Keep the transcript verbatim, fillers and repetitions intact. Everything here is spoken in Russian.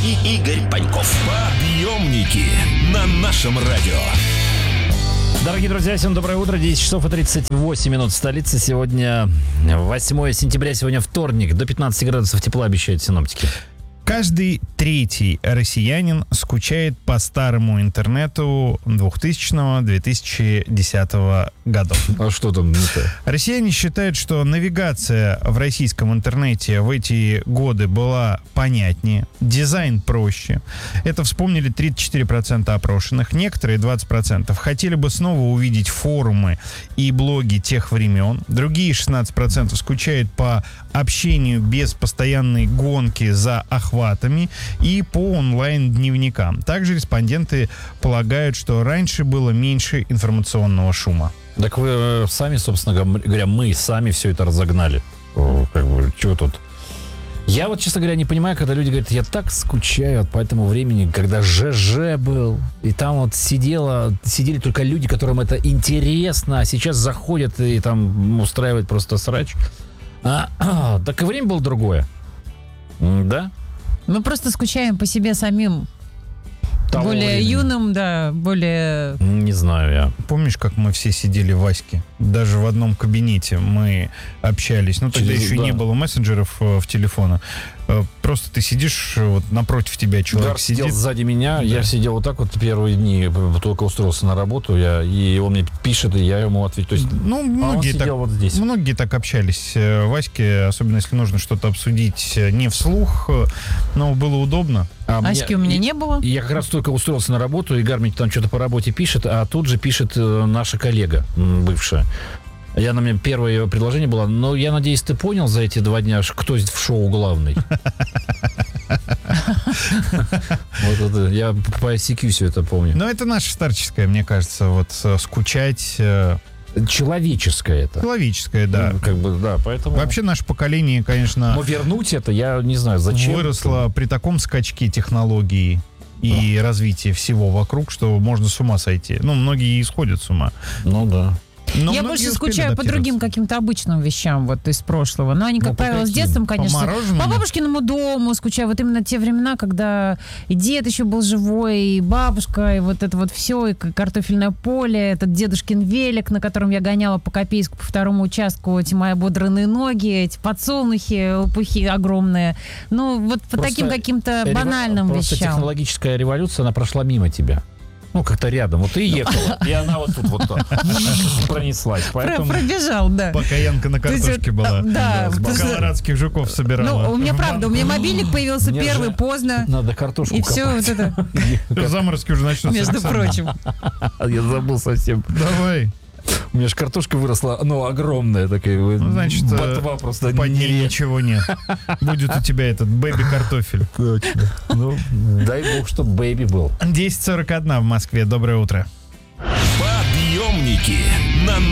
и Игорь Паньков. Подъемники на нашем радио. Дорогие друзья, всем доброе утро. десять часов и тридцать восемь минут в столице. Сегодня восьмое сентября, сегодня вторник. До пятнадцати градусов тепла обещают синоптики. Каждый третий россиянин скучает по старому интернету двухтысячного - две тысячи десятого годов. А что там? Россияне считают, что навигация в российском интернете в эти годы была понятнее, дизайн проще. Это вспомнили тридцать четыре процента опрошенных. Некоторые, двадцать процентов, хотели бы снова увидеть форумы и блоги тех времен. Другие, шестнадцать процентов, скучают по общению без постоянной гонки за охватом и по онлайн-дневникам. Также респонденты полагают, что раньше было меньше информационного шума. Так вы сами, собственно говоря, мы сами все это разогнали. О, как бы, чего тут? Я вот, честно говоря, не понимаю, когда люди говорят, я так скучаю по этому времени, когда ЖЖ был, и там вот сидело, сидели только люди, которым это интересно, а сейчас заходят и там устраивают просто срач. А, а, так и время было другое. Да? Мы просто скучаем по себе самим. Того более времени. юным, да, более... Не знаю я. Помнишь, как мы все сидели в Ваське? Даже в одном кабинете мы общались. Ну, тогда Через- еще да. не было мессенджеров э, в телефоне. Э, Просто ты сидишь, э, вот напротив тебя человек Гар сидел сидит. сзади меня, я сидел вот так вот первые дни, только устроился на работу, я, и он мне пишет, и я ему отвечу. То есть, Ну, а он многие сидел так, вот здесь. многие так общались э, в Ваське, особенно если нужно что-то обсудить э, не вслух, э, но было удобно. А мне- Аськи у меня и- не было. и Я как раз только устроился на работу, и Гар мне там что-то по работе пишет, а тут же пишет э, наша коллега, м, бывшая. Я на меня первое ее предложение было, но я надеюсь, ты понял за эти два дня, ш- кто здесь в шоу главный. Вот это, я по ай си кью все это помню. Но это наше старческое, мне кажется, вот э, скучать, э, Человеческое это. человеческое, да. Ну, как бы, да, поэтому... Вообще наше поколение, конечно, Но вернуть это, я не знаю, зачем. выросло при таком скачке технологий и развития всего вокруг, что можно с ума сойти. Ну, многие исходят с ума. Ну да. Но Я многие больше успели скучаю по другим адаптироваться. каким-то обычным вещам вот из прошлого. Но они, как Ну, по правило, с каким? детством, По конечно. мороженому? По бабушкиному дому скучаю. Вот именно те времена, когда и дед еще был живой, и бабушка, и вот это вот все, и к- картофельное поле, этот дедушкин велик, на котором я гоняла по Копейску, по второму участку, эти мои ободранные ноги, эти подсолнухи, лопухи огромные. Ну, вот по Просто таким каким-то Рево- банальным Просто вещам. технологическая революция, она прошла мимо тебя. Ну, как-то рядом. Вот ты ехала, и она вот тут вот так пронеслась. Про- Поэтому... Пробежал, да. Пока Янка на То есть, картошке э, была. да, С потому что- колорадских жуков собирала. Ну, у меня В правда, у меня банку. мобильник появился Мне первый же поздно. Надо картошку И все копать. вот это, Заморозки уже начнутся. между прочим. Я забыл совсем. Давай. У меня же картошка выросла, ну, огромная такая. Ну, значит, ботва э, просто. Под ней нереальная. ничего нет. Будет у тебя этот бэби-картофель. Точно. Ну, дай бог, чтобы бэйби был. десять сорок один в Москве. Доброе утро. Подъемники на